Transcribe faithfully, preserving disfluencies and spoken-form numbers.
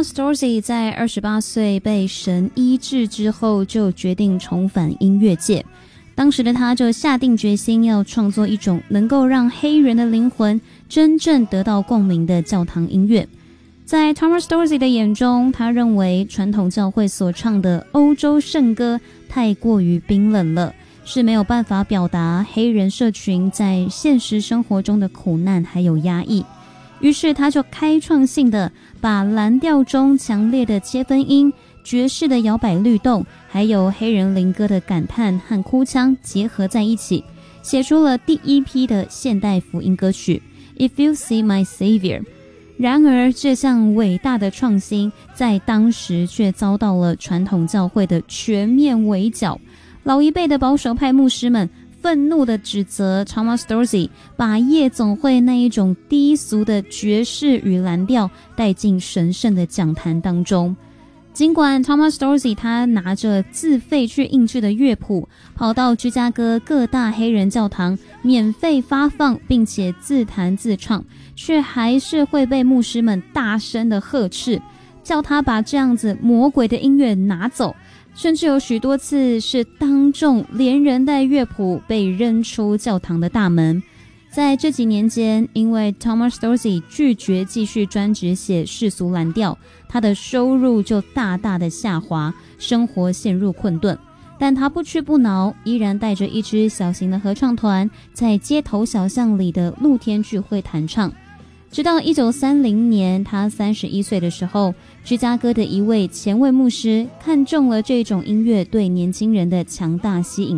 Dorsey 在二十八岁被神医治之后，就决定重返音乐界。当时的他就下定决心要创作一种能够让黑人的灵魂真正得到共鸣的教堂音乐。在 Thomas Dorsey 的眼中，他认为传统教会所唱的欧洲圣歌太过于冰冷了，是没有办法表达黑人社群在现实生活中的苦难还有压抑。于是他就开创性的把蓝调中强烈的切分音、爵士的摇摆律动，还有黑人灵歌的感叹和哭腔结合在一起，写出了第一批的现代福音歌曲 If You See My Savior。 然而这项伟大的创新在当时却遭到了传统教会的全面围剿。老一辈的保守派牧师们愤怒地指责 Thomas Dorsey 把夜总会那一种低俗的爵士与蓝调带进神圣的讲坛当中。尽管 Thomas Dorsey 他拿着自费去印制的乐谱，跑到芝加哥各大黑人教堂免费发放，并且自弹自唱，却还是会被牧师们大声的呵斥，叫他把这样子魔鬼的音乐拿走，甚至有许多次是当众连人带乐谱被扔出教堂的大门。在这几年间，因为 Thomas Dorsey 拒绝继续专职写世俗蓝调，他的收入就大大的下滑，生活陷入困顿。但他不屈不挠，依然带着一支小型的合唱团，在街头小巷里的露天聚会弹唱。直到一九三零年，他三十一岁的时候，芝加哥的一位前卫牧师看中了这种音乐对年轻人的强大吸引